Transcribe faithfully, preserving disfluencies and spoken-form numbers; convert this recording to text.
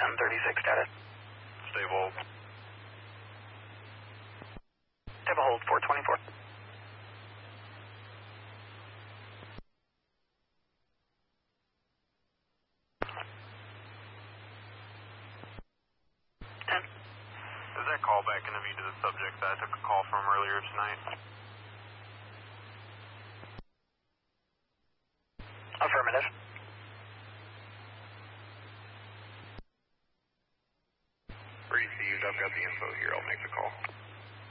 ten thirty-six status. Stable. Have a hold, four twenty-four. ten. Is that call back going to be to the subject that I took a call from earlier tonight? Affirmative. Received. I've got the info here. I'll make the call.